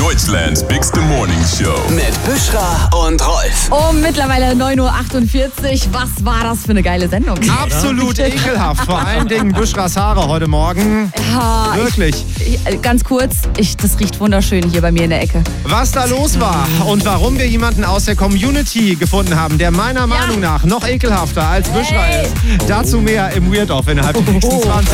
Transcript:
Deutschlands bigste Morning Show. Mit Büschra und Rolf. Mittlerweile 9:48 Uhr. Was war das für eine geile Sendung? Absolut ekelhaft. Vor allen Dingen Büschras Haare heute Morgen. Ja, Wirklich. Ganz kurz, das riecht wunderschön hier bei mir in der Ecke. Was da los war und warum wir jemanden aus der Community gefunden haben, der meiner Meinung nach noch ekelhafter als Büschra ist. Dazu mehr im Weird Off innerhalb der nächsten 20